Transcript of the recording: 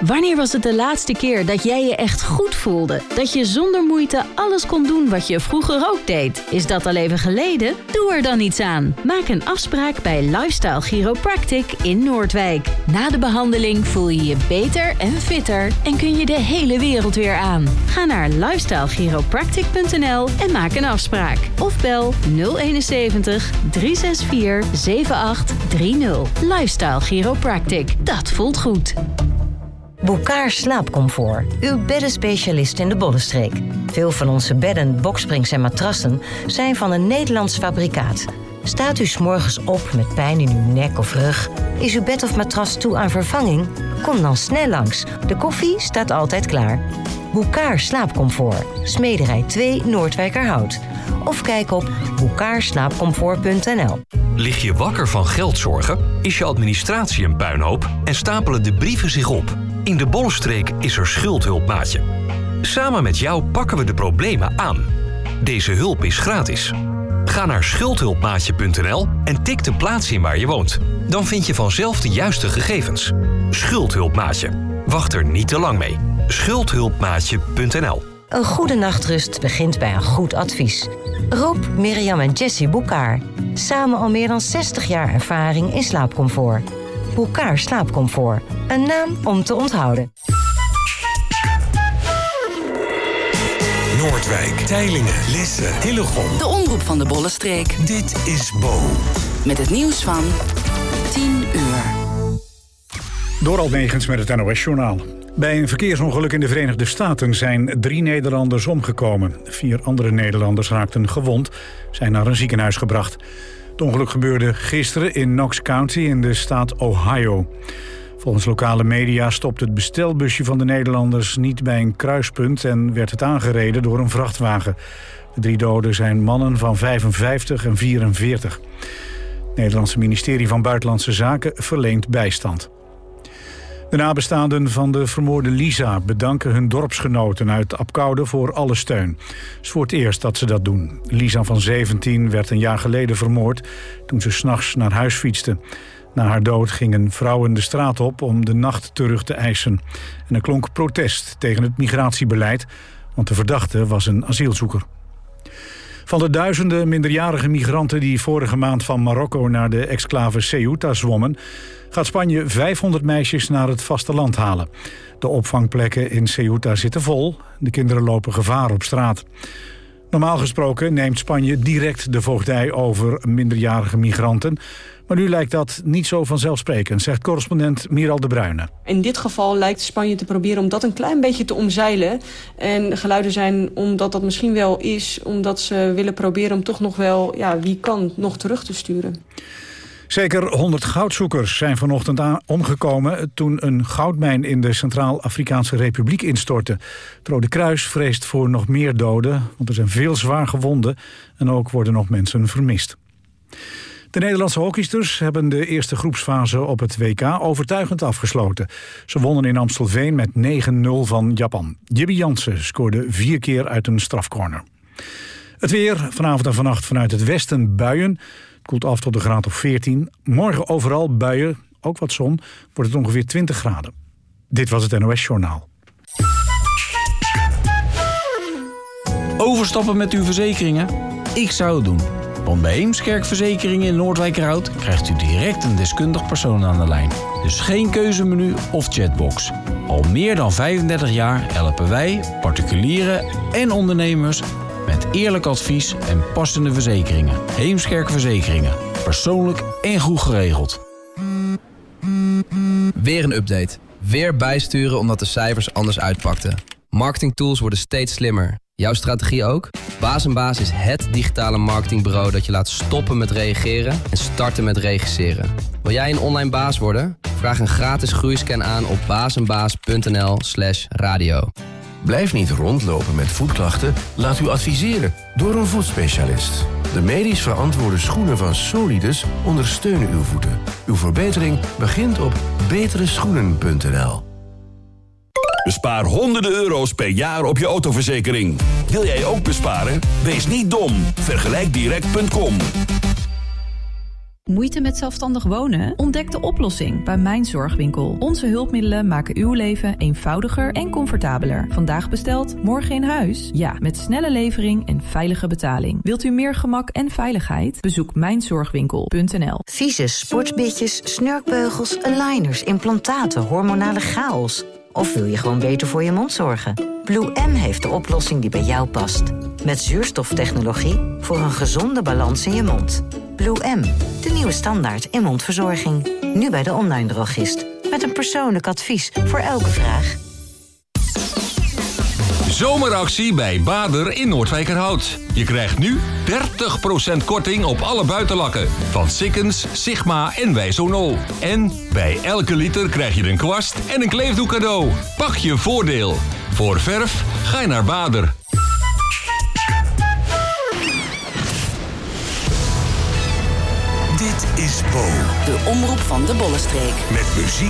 Wanneer was het de laatste keer dat jij je echt goed voelde? Dat je zonder moeite alles kon doen wat je vroeger ook deed? Is dat al even geleden? Doe er dan iets aan. Maak een afspraak bij Lifestyle Chiropractic in Noordwijk. Na de behandeling voel je je beter en fitter en kun je de hele wereld weer aan. Ga naar lifestylechiropractic.nl en maak een afspraak. Of bel 071 364 7830. Lifestyle Chiropractic. Dat voelt goed. Bokaar Slaapcomfort, uw beddenspecialist in de Bollenstreek. Veel van onze bedden, boksprings en matrassen zijn van een Nederlands fabrikaat. Staat u 's morgens op met pijn in uw nek of rug? Is uw bed of matras toe aan vervanging? Kom dan snel langs. De koffie staat altijd klaar. Bokaar Slaapcomfort, Smederij 2 Noordwijkerhout. Of kijk op bokaarslaapcomfort.nl. Lig je wakker van geldzorgen? Is je administratie een puinhoop? En stapelen de brieven zich op? In de Bollenstreek is er Schuldhulp Maatje. Samen met jou pakken we de problemen aan. Deze hulp is gratis. Ga naar schuldhulpmaatje.nl en tik de plaats in waar je woont. Dan vind je vanzelf de juiste gegevens. Schuldhulpmaatje. Wacht er niet te lang mee. Schuldhulpmaatje.nl. Een goede nachtrust begint bij een goed advies. Rob, Mirjam en Jessie Boekaar. Samen al meer dan 60 jaar ervaring in slaapcomfort. Boekaar Slaapcomfort. Een naam om te onthouden. Noordwijk, Teylingen, Lisse, Hillegom. De omroep van de Bollenstreek. Dit is Bo. Met het nieuws van 10 uur. Doral Negens met het NOS-journaal. Bij een verkeersongeluk in de Verenigde Staten zijn 3 Nederlanders omgekomen. 4 andere Nederlanders raakten gewond, zijn naar een ziekenhuis gebracht. Het ongeluk gebeurde gisteren in Knox County in de staat Ohio. Volgens lokale media stopte het bestelbusje van de Nederlanders niet bij een kruispunt en werd het aangereden door een vrachtwagen. De 3 doden zijn mannen van 55 en 44. Het Nederlandse ministerie van Buitenlandse Zaken verleent bijstand. De nabestaanden van de vermoorde Lisa bedanken hun dorpsgenoten uit Apkoude voor alle steun. Het is voor het eerst dat ze dat doen. Lisa van 17 werd een jaar geleden vermoord toen ze 's nachts naar huis fietste. Na haar dood gingen vrouwen de straat op om de nacht terug te eisen. En er klonk protest tegen het migratiebeleid, want de verdachte was een asielzoeker. Van de duizenden minderjarige migranten die vorige maand van Marokko naar de exclave Ceuta zwommen, gaat Spanje 500 meisjes naar het vasteland halen. De opvangplekken in Ceuta zitten vol. De kinderen lopen gevaar op straat. Normaal gesproken neemt Spanje direct de voogdij over minderjarige migranten. Maar nu lijkt dat niet zo vanzelfsprekend, zegt correspondent Miral de Bruyne. In dit geval lijkt Spanje te proberen om dat een klein beetje te omzeilen. En geluiden zijn omdat dat misschien wel is, omdat ze willen proberen om toch nog wel, wie kan, nog terug te sturen. Zeker 100 goudzoekers zijn vanochtend omgekomen toen een goudmijn in de Centraal-Afrikaanse Republiek instortte. Het Rode Kruis vreest voor nog meer doden, want er zijn veel zwaar gewonden en ook worden nog mensen vermist. De Nederlandse hockeysters hebben de eerste groepsfase op het WK overtuigend afgesloten. Ze wonnen in Amstelveen met 9-0 van Japan. Jibby Jansen scoorde 4 keer uit een strafcorner. Het weer, vanavond en vannacht vanuit het westen buien. Het koelt af tot een graad of 14. Morgen overal buien, ook wat zon, wordt het ongeveer 20 graden. Dit was het NOS Journaal. Overstappen met uw verzekeringen? Ik zou het doen. Want bij Heemskerk Verzekeringen in Noordwijkerhout krijgt u direct een deskundig persoon aan de lijn. Dus geen keuzemenu of chatbox. Al meer dan 35 jaar helpen wij, particulieren en ondernemers met eerlijk advies en passende verzekeringen. Heemskerk Verzekeringen. Persoonlijk en goed geregeld. Weer een update. Weer bijsturen omdat de cijfers anders uitpakten. Marketingtools worden steeds slimmer. Jouw strategie ook? Baas & Baas is het digitale marketingbureau dat je laat stoppen met reageren en starten met regisseren. Wil jij een online baas worden? Vraag een gratis groeiscan aan op baasnbaas.nl/radio. Blijf niet rondlopen met voetklachten. Laat u adviseren door een voetspecialist. De medisch verantwoorde schoenen van Solidus ondersteunen uw voeten. Uw verbetering begint op betereschoenen.nl. Bespaar honderden euro's per jaar op je autoverzekering. Wil jij ook besparen? Wees niet dom. Vergelijkdirect.com. Moeite met zelfstandig wonen? Ontdek de oplossing bij Mijn Zorgwinkel. Onze hulpmiddelen maken uw leven eenvoudiger en comfortabeler. Vandaag besteld, morgen in huis? Ja, met snelle levering en veilige betaling. Wilt u meer gemak en veiligheid? Bezoek mijnzorgwinkel.nl. Vieze sportbitjes, snurkbeugels, aligners, implantaten, hormonale chaos. Of wil je gewoon beter voor je mond zorgen? Blue M heeft de oplossing die bij jou past. Met zuurstoftechnologie voor een gezonde balans in je mond. Blue M, de nieuwe standaard in mondverzorging. Nu bij de online drogist. Met een persoonlijk advies voor elke vraag. Zomeractie bij Bader in Noordwijkerhout. Je krijgt nu 30% korting op alle buitenlakken. Van Sikkens, Sigma en Wijzonol. En bij elke liter krijg je een kwast en een kleefdoek cadeau. Pak je voordeel. Voor verf ga je naar Bader. Dit is Bo. De omroep van de Bollenstreek. Met muziek